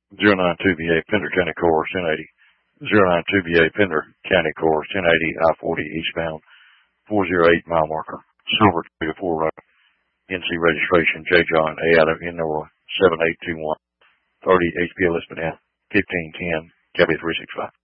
092BA Pender County Course 1080. 092BA Pender County Course 1080 I-40 eastbound 408 mile marker. Silver 4 Road. NC registration J. John A. out of Innova 7821 30 HP Elizabeth 1510 Cabby 365.